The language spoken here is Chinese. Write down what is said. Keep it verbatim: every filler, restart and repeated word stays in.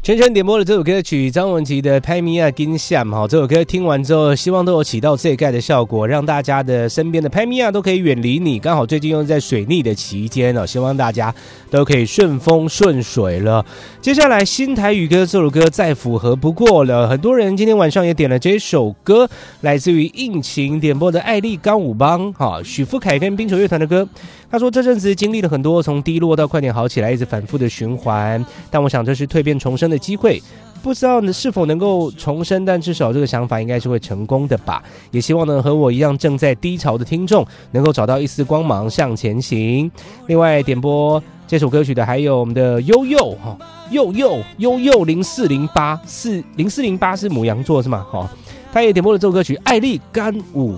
圈圈点播的这首歌曲，张文琪的《拍咪啊金闪》哈，这首歌听完之后，希望都有起到这盖的效果，让大家的身边的拍咪啊都可以远离你。刚好最近又在水逆的期间哦，希望大家都可以顺风顺水了。接下来新台语歌这首歌再符合不过了，很多人今天晚上也点了这首歌，来自于应勤点播的艾丽刚武帮哈，许富凯跟冰球乐团的歌。他说这阵子经历了很多从低落到快点好起来，一直反复的循环，但我想这是蜕变重生的机会，不知道是否能够重生，但至少这个想法应该是会成功的吧。也希望呢和我一样正在低潮的听众能够找到一丝光芒向前行。另外点播这首歌曲的还有我们的悠悠哈，悠悠悠悠零四零八四零四零八是牡羊座是吗？哈，他也点播了这首歌曲《艾丽干舞